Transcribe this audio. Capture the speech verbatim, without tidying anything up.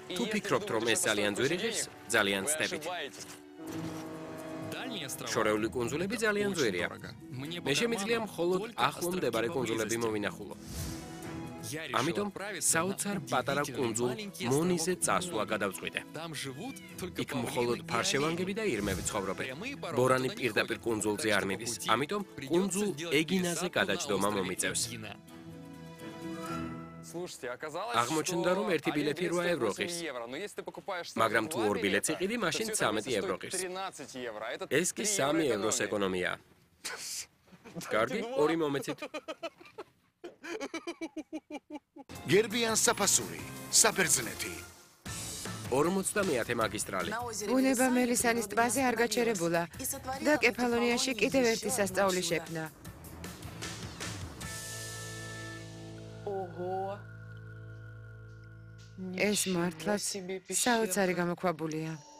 თუ ფიქრობთ, რომ ეს ძალიან ძვირი ღირს, ძალიან ცდებით. შორეული კუნძულები ძალიან ძვირია. მე შემიძლია მხოლოდ ახლო მდებარე კუნძულები მოვინახულო. ამიტომ საოცარ პატარა კუნძულ მონიზე წასვლა გადავწყვიტე. იქ მხოლოდ ფარშევანგები და ირმები ცხოვრობენ. ბორანი პირდაპირ კუნძულზე არ მიდის. ამიტომ კუნძულ ეგინაზე გადაჯდომა მომიწევს. აღმოჩნდა, რომ ერთი ბილეთი რვა ევრო ღირს. მაგრამ თუ ორ ბილეთს იყიდი, მაშინ ცამეტი ევრო ღირს. ეს კი სამი ევროს ეკონომიაა. კარგი, ორი მომეცით. გერბიან საფასური, საბერძნეთი. ორმოცდამეათე მაგისტრალი. ბუნება მელისანის ტბაზე არ გაჩერებულა და კეფალონიაში კიდევ ერთი სასწაული შექმნა. ეს მართლაც საოცარი გამოქვაბულია.